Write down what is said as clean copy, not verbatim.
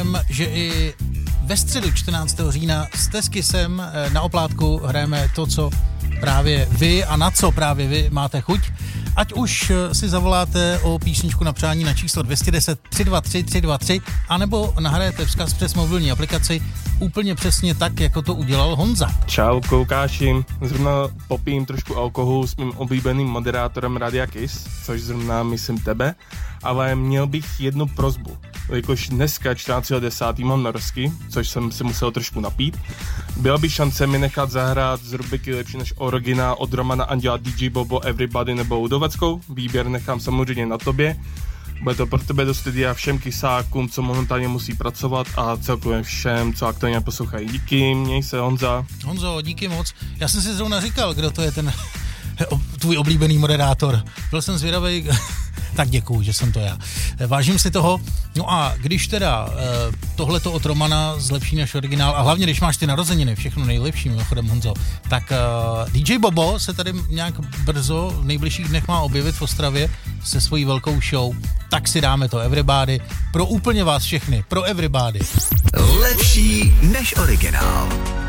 všem, že i ve středu 14. října s Teskysem na oplátku hrajeme to, co právě vy a na co právě vy máte chuť. Ať už si zavoláte o písničku na přání na číslo 210 323 323, anebo nahrajete vzkaz přes mobilní aplikaci úplně přesně tak, jako to udělal Honza. Čau, koukáši. Zrovna popím trošku alkoholu s mým oblíbeným moderátorem Radia Kiss, což zrovna myslím tebe, ale měl bych jednu prosbu. Jakož dneska 14.10. mám narozky, což jsem si musel trošku napít. Byla by šance mi nechat zahrát z rubriky Lepší než originál od Romana Anděla, DJ Bobo, Everybody nebo Udovackou. Výběr nechám samozřejmě na tobě. Bude to pro tebe do studia všem kysákům, co momentálně musí pracovat a celkově všem, co aktuálně poslouchají. Díky, měj se, Honza. Honzo, díky moc. Já jsem si zrovna říkal, kdo to je ten tvůj oblíbený moderátor. Byl jsem zvědavý, tak děkuju, že jsem to já. Vážím si toho. No a když teda tohleto od Romana zlepší než originál a hlavně když máš ty narozeniny, všechno nejlepší mimochodem, Honzo, tak DJ Bobo se tady nějak brzo v nejbližších dnech má objevit v Ostravě se svojí velkou show. Tak si dáme to Everybody pro úplně vás všechny, pro Everybody. Lepší než originál.